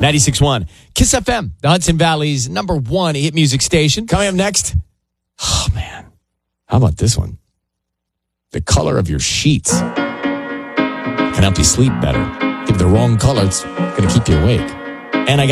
96.1 Kiss FM, the Hudson Valley's #1 hit music station. Coming up next, oh man, how about this one? The color of your sheets can help you sleep better. Give the wrong color, it's going to keep you awake. And I got